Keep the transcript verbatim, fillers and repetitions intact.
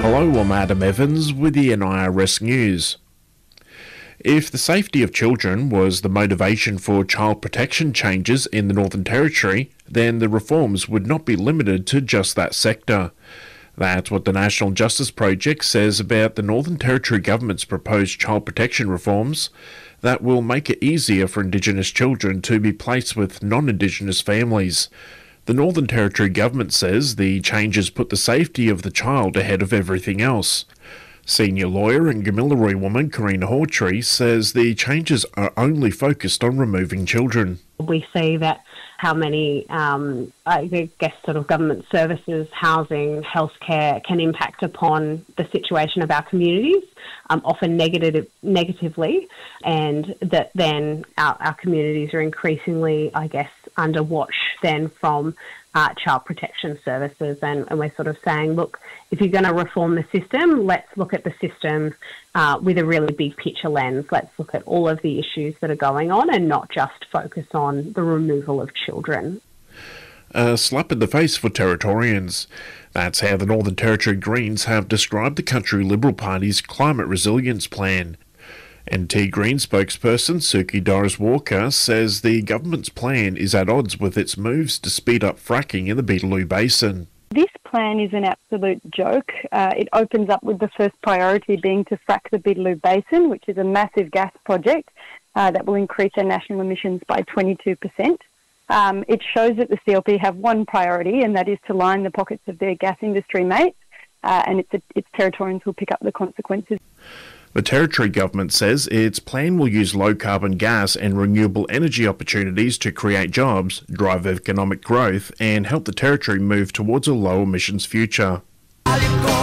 Hello, I'm Adam Evans with the N I R S News. If the safety of children was the motivation for child protection changes in the Northern Territory, then the reforms would not be limited to just that sector. That's what the National Justice Project says about the Northern Territory Government's proposed child protection reforms that will make it easier for Indigenous children to be placed with non-Indigenous families. The Northern Territory Government says the changes put the safety of the child ahead of everything else. Senior lawyer and Gamilaroi woman Karina Hawtrey says the changes are only focused on removing children. We see that how many, um, I guess, sort of government services, housing, healthcare can impact upon the situation of our communities, um, often negative, negatively, and that then our, our communities are increasingly, I guess, under watch then from uh, child protection services. And, and we're sort of saying, look, if you're going to reform the system, let's look at the system uh, with a really big picture lens. Let's look at all of the issues that are going on and not just focus on the removal of children. A slap in the face for Territorians. That's how the Northern Territory Greens have described the country Liberal Party's climate resilience plan. N T Green spokesperson Suki Doris-Walker says the government's plan is at odds with its moves to speed up fracking in the Beetaloo Basin. This plan is an absolute joke. Uh, it opens up with the first priority being to frack the Beetaloo Basin, which is a massive gas project uh, that will increase our national emissions by twenty-two percent. Um, it shows that the C L P have one priority, and that is to line the pockets of their gas industry mates, uh, and it's, a, it's Territorians who'll pick up the consequences. The Territory Government says its plan will use low-carbon gas and renewable energy opportunities to create jobs, drive economic growth and help the Territory move towards a low-emissions future.